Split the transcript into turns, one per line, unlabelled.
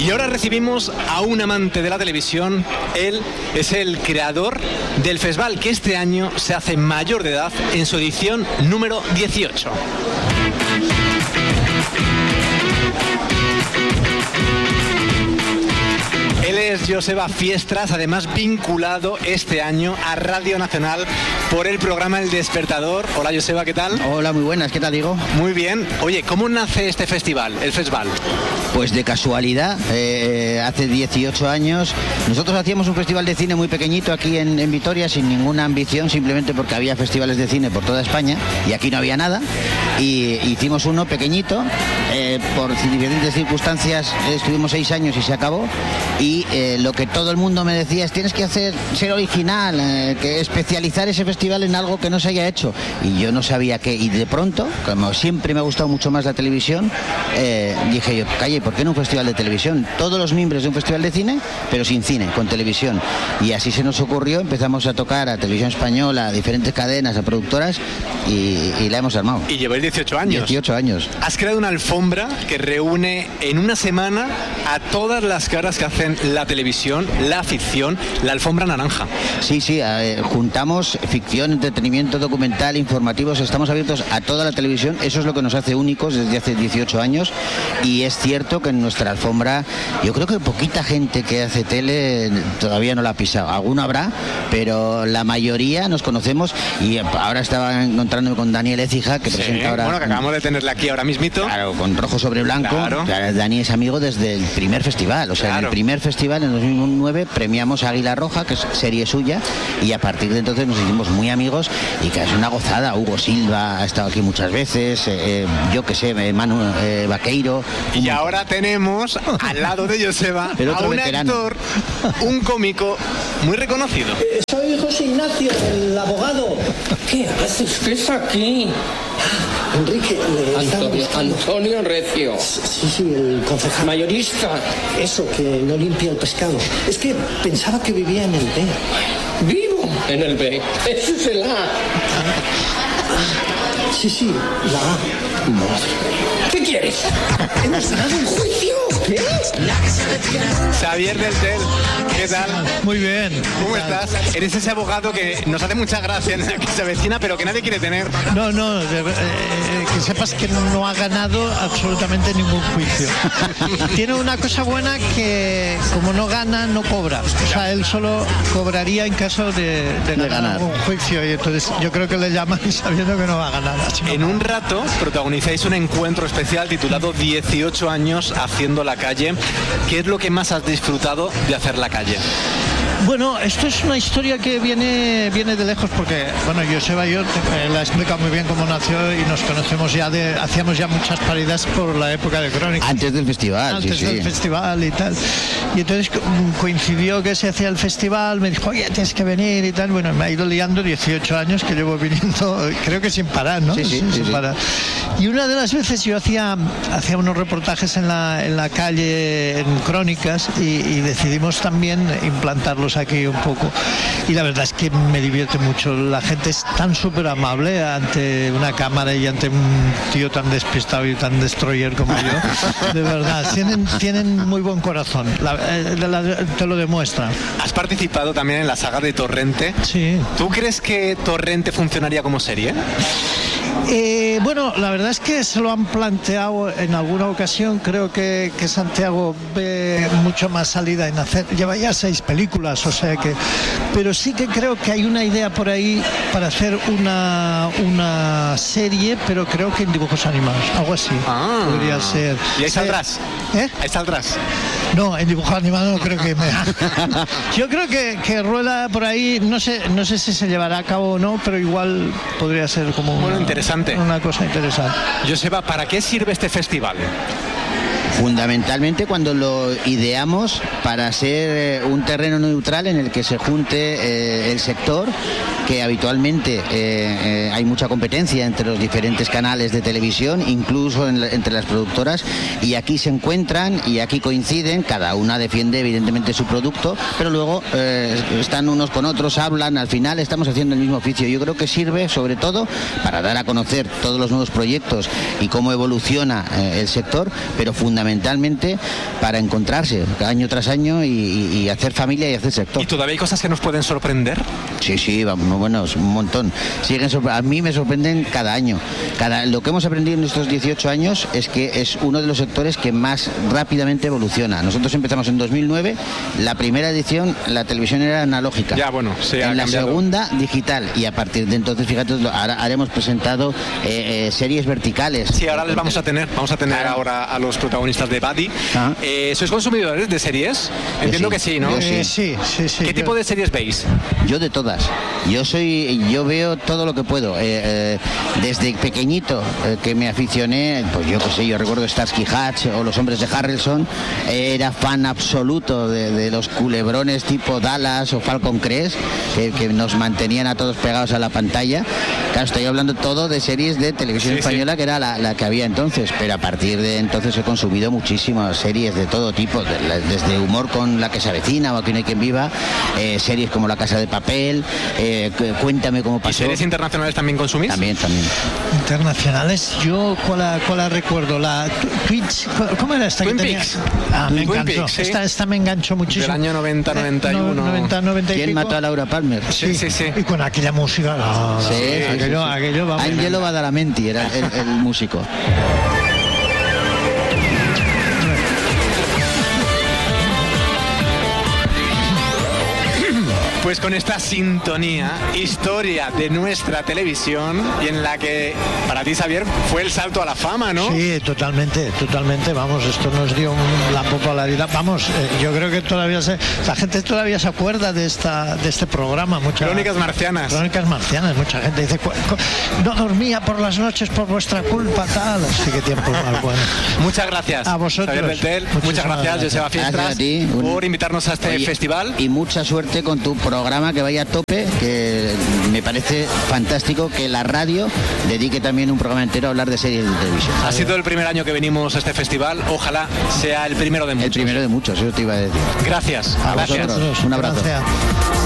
Y ahora recibimos a un amante de la televisión. Él es el creador del festival que este año se hace mayor de edad en su edición número 18. Él es Joseba Fiestras, además vinculado este año a Radio Nacional por el programa El Despertador. Hola Joseba, ¿qué tal?
Hola, muy buenas, ¿qué tal, Diego?
Muy bien. Oye, ¿cómo nace este festival, el festival?
Pues de casualidad, hace 18 años nosotros hacíamos un festival de cine muy pequeñito aquí en Vitoria, sin ninguna ambición, simplemente porque había festivales de cine por toda España y aquí no había nada, y hicimos uno pequeñito, por diferentes circunstancias estuvimos 6 años y se acabó, y lo que todo el mundo me decía es: tienes que ser original, que especializar ese festival en algo que no se haya hecho, y yo no sabía qué, y de pronto, como siempre me ha gustado mucho más la televisión, dije yo, calle, ¿por qué no un festival de televisión? Todos los miembros de un festival de cine, pero sin cine, con televisión. Y así se nos ocurrió, empezamos a tocar a Televisión Española, a diferentes cadenas, a productoras, y la hemos armado.
Y lleváis 18 años.
18 años.
Has creado una alfombra que reúne en una semana a todas las caras que hacen la televisión, la ficción, la alfombra naranja.
Sí, juntamos ficción, entretenimiento, documental, informativos, estamos abiertos a toda la televisión, eso es lo que nos hace únicos desde hace 18 años, y es cierto que en nuestra alfombra, yo creo que poquita gente que hace tele todavía no la ha pisado, alguno habrá, pero la mayoría nos conocemos, y ahora estaba encontrándome con Daniel Écija, que presenta ahora...
Bueno, que acabamos de tenerle aquí ahora mismito.
Claro, con Rojo sobre Blanco. Claro. Dani es amigo desde el primer festival, o sea, en el primer festival, en 2009, premiamos a Águila Roja, que es serie suya, y a partir de entonces nos hicimos muy amigos, y que es una gozada. Hugo Silva ha estado aquí muchas veces, yo que sé, Manu Vaqueiro.
Y ahora tenemos al lado de Joseba a un actor, un cómico muy reconocido.
Soy José Ignacio, el abogado. ¿Qué hace usted aquí? Enrique,
Antonio Recio.
Sí, el concejal.
Mayorista.
Eso, que no limpia el pescado. Es que pensaba que vivía en el B.
Vivo en el B. Eso es el A.
Sí, la A.
Madre. ¿Qué quieres?
Hemos ganado un juicio. ¿Qué?
Xavier del Tel, ¿qué tal?
Muy bien.
¿Cómo estás? Eres ese abogado que nos hace mucha gracia en el que se avecina, pero que nadie quiere tener.
No, que sepas que no ha ganado absolutamente ningún juicio. Tiene una cosa buena, que como no gana, no cobra. O sea, él solo cobraría en caso de ganar un juicio, y entonces yo creo que le llaman sabiendo que no va a ganar.
En un rato protagonizáis un encuentro especial titulado 18 años haciendo la calle. ¿Qué es lo que más has disfrutado de hacer la calle?
Bueno, esto es una historia que viene de lejos, porque, bueno, Joseba y yo, la he explicado muy bien cómo nació, y nos conocemos hacíamos ya muchas paridas por la época de Crónica.
Antes del festival.
Antes del festival y tal. Y entonces coincidió que se hacía el festival, me dijo, oye, tienes que venir y tal. Bueno, me ha ido liando 18 años que llevo viniendo, creo que sin parar, ¿no?
Sí.
Parar. Y una de las veces yo hacía unos reportajes en la calle, en Crónicas, y decidimos también implantarlos aquí un poco, y la verdad es que me divierte mucho. La gente es tan súper amable ante una cámara y ante un tío tan despistado y tan destroyer como yo. De verdad, tienen muy buen corazón, te lo demuestran.
Has participado también en la saga de Torrente.
Sí.
¿Tú crees que Torrente funcionaría como serie?
Bueno, la verdad es que se lo han planteado en alguna ocasión. Creo que Santiago ve mucho más salida en hacer. Lleva ya 6 películas, o sea que. Pero sí que creo que hay una idea por ahí para hacer una serie, pero creo que en dibujos animados, algo así. Podría ser.
¿Y ahí saldrás?
Ahí
saldrás.
No, en dibujos animados no creo que me. Yo creo que rueda por ahí. No sé si se llevará a cabo o no, pero igual podría ser como
interesante.
Una cosa interesante.
Joseba, ¿para qué sirve este festival?
Fundamentalmente cuando lo ideamos para ser un terreno neutral en el que se junte el sector, que habitualmente hay mucha competencia entre los diferentes canales de televisión, incluso entre las productoras, y aquí se encuentran y aquí coinciden, cada una defiende evidentemente su producto, pero luego están unos con otros, hablan, al final estamos haciendo el mismo oficio. Yo creo que sirve sobre todo para dar a conocer todos los nuevos proyectos y cómo evoluciona el sector, pero fundamentalmente fundamentalmente para encontrarse año tras año y hacer familia y hacer sector.
¿Y todavía hay cosas que nos pueden sorprender?
Sí, bueno, es un montón. A mí me sorprenden cada año. Lo que hemos aprendido en estos 18 años es que es uno de los sectores que más rápidamente evoluciona. Nosotros empezamos en 2009, la primera edición la televisión era analógica.
Ya, bueno, se ha
en la
cambiado.
Segunda digital, y a partir de entonces, fíjate, ahora haremos presentado series verticales.
Sí, ahora les vamos a tener ahora a los protagonistas de Buddy. ¿Sois consumidores de series? Entiendo que sí, ¿no?
Sí.
¿Qué tipo de series veis?
Yo de todas. Yo veo todo lo que puedo. Desde pequeñito que me aficioné, pues yo qué sé, yo recuerdo Starsky Hutch o Los Hombres de Harrelson, era fan absoluto de los culebrones tipo Dallas o Falcon Crest, que nos mantenían a todos pegados a la pantalla. Claro, estoy hablando todo de series de televisión española, que era la que había entonces, pero a partir de entonces he consumido muchísimas series de todo tipo, desde humor con La que se avecina o Aquí no hay quien viva, series como La Casa de Papel, Cuéntame cómo pasó.
¿Y series internacionales también consumís?
También.
Internacionales, yo ¿cuál la recuerdo? La Twitch, ¿cómo era esta?
Twin
que tenía?
Peaks.
Me
Twin
enganchó.
Peaks, sí.
Esta me enganchó muchísimo.
Del año 90, 91.
90 y
¿Quién
pico.
mató a Laura Palmer?
Sí.
Y con aquella música, aquello vamos.
Angelo Badalamenti era el músico.
Pues con esta sintonía, historia de nuestra televisión, y en la que para ti, Xavier, fue el salto a la fama, ¿no?
Sí, totalmente, vamos, esto nos dio la popularidad, vamos, yo creo que la gente todavía se acuerda de este programa.
Crónicas Marcianas,
mucha gente dice, no dormía por las noches por vuestra culpa, tal, así que tiempo mal, bueno.
Muchas gracias
A vosotros.
Xavier Deltel, muchas gracias, Joseba Fiestras,
Gracias a ti.
por invitarnos a este festival.
Y mucha suerte con tu programa, que vaya a tope, que me parece fantástico que la radio dedique también un programa entero a hablar de series de televisión.
Ha sido el primer año que venimos a este festival, ojalá sea el primero de muchos.
El primero de muchos, eso te iba a decir.
Gracias.
A vosotros, un abrazo.
Gracias.